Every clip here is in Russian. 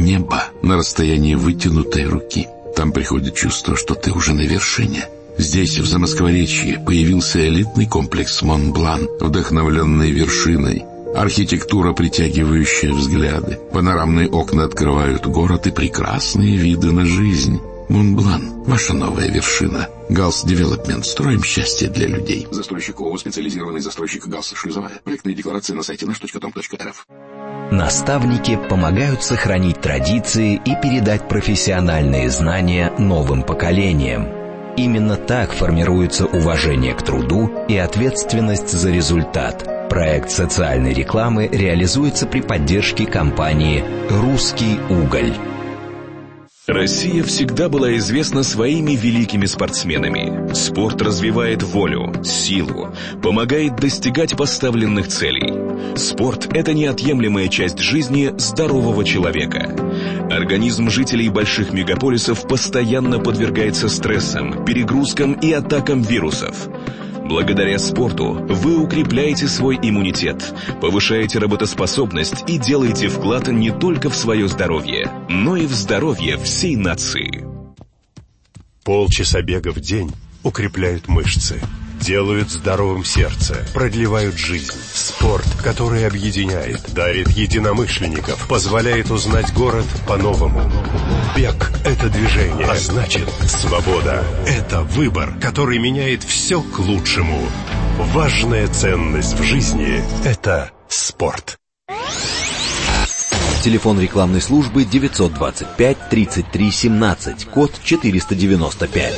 небо на расстоянии вытянутой руки. Там приходит чувство, что ты уже на вершине. Здесь, в Замоскворечье, появился элитный комплекс Монблан, вдохновленный вершиной. Архитектура, притягивающая взгляды. Панорамные окна открывают город и прекрасные виды на жизнь. Монблан — ваша новая вершина. Галс Девелопмент. Строим счастье для людей. Застройщик ООО «Специализированный застройщик Галс Шлюзовая». Проектные декларации на сайте наш.com.рф. Наставники помогают сохранить традиции и передать профессиональные знания новым поколениям. Именно так формируется уважение к труду и ответственность за результат. Проект социальной рекламы реализуется при поддержке компании «Русский уголь». Россия всегда была известна своими великими спортсменами. Спорт развивает волю, силу, помогает достигать поставленных целей. Спорт – это неотъемлемая часть жизни здорового человека. Организм жителей больших мегаполисов постоянно подвергается стрессам, перегрузкам и атакам вирусов. Благодаря спорту вы укрепляете свой иммунитет, повышаете работоспособность и делаете вклад не только в свое здоровье, но и в здоровье всей нации. Полчаса бега в день укрепляют мышцы, делают здоровым сердце, продлевают жизнь. Спорт, который объединяет, дарит единомышленников, позволяет узнать город по-новому. Бег – это движение, а значит, свобода – это выбор, который меняет все к лучшему. Важная ценность в жизни – это спорт. Телефон рекламной службы 925 33 17, код 495.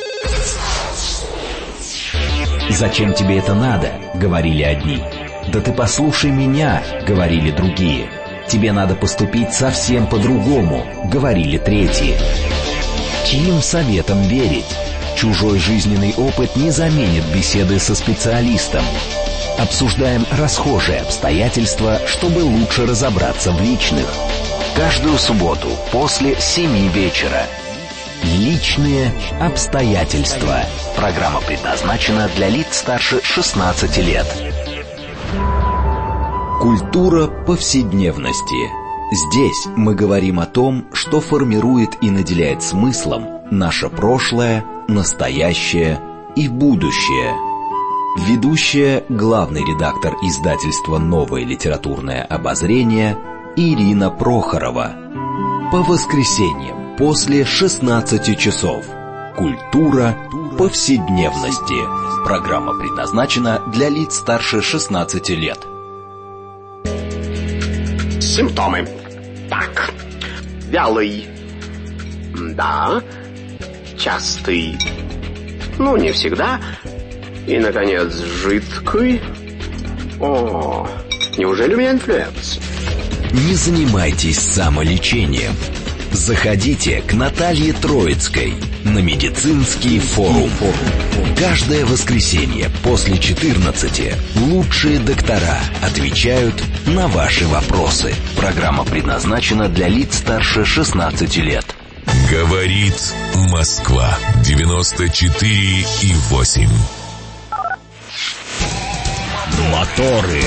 «Зачем тебе это надо?» — говорили одни. «Да ты послушай меня!» — говорили другие. «Тебе надо поступить совсем по-другому!» — говорили третьи. Чьим советам верить? Чужой жизненный опыт не заменит беседы со специалистом. Обсуждаем расхожие обстоятельства, чтобы лучше разобраться в личных. Каждую субботу после 7 вечера. Личные обстоятельства. Программа предназначена для лиц старше 16 лет. Культура повседневности. Здесь мы говорим о том, что формирует и наделяет смыслом наше прошлое, настоящее и будущее. Ведущая, главный редактор издательства «Новое литературное обозрение» Ирина Прохорова. По воскресеньям после 16 часов. Культура повседневности. Программа предназначена для лиц старше 16 лет. Симптомы. Так. Вялый. Да. Частый. Ну, не всегда. И, наконец, жидкий. О, неужели у меня инфлюенс? Не занимайтесь самолечением. Заходите к Наталье Троицкой на медицинский форум. Каждое воскресенье после 14 лучшие доктора отвечают на ваши вопросы. Программа предназначена для лиц старше 16 лет. Говорит Москва 94,8. Моторы.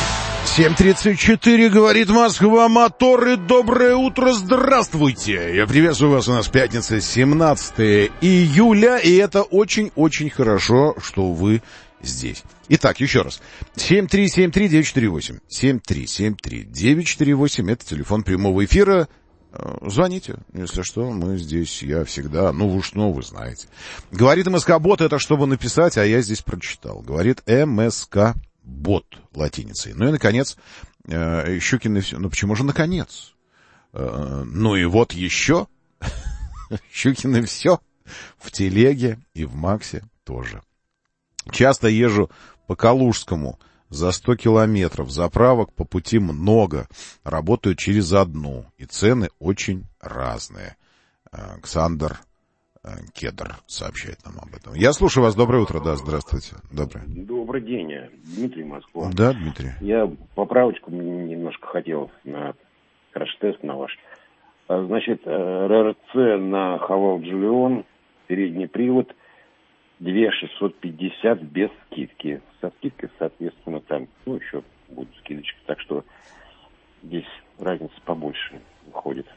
7:34, говорит Москва, моторы, доброе утро, здравствуйте. Я приветствую вас, у нас пятница, 17 июля, и это очень-очень хорошо, что вы здесь. Итак, еще раз, 7373948, 7373948, это телефон прямого эфира, звоните, если что, мы здесь, я всегда, вы знаете. Говорит МСК-бот, это чтобы написать, а я здесь прочитал, говорит МСК бот латиницей. Ну и, наконец, Щукин, почему же наконец? Ну и вот еще Щукин и все в телеге и в Максе тоже. Часто езжу по Калужскому за 100 километров, заправок по пути много, работаю через одну, и цены очень разные. Александр Кедр сообщает нам об этом. Я слушаю вас. Доброе утро. Да, здравствуйте. Добрый день. Дмитрий, Москва. Да, Дмитрий. Я поправочку немножко хотел на краш-тест на ваш. Значит, РРЦ на Хавал Джулион, передний привод, 2650 без скидки. Со скидкой, соответственно, там, еще будет скидочка. Так что здесь разница побольше выходит.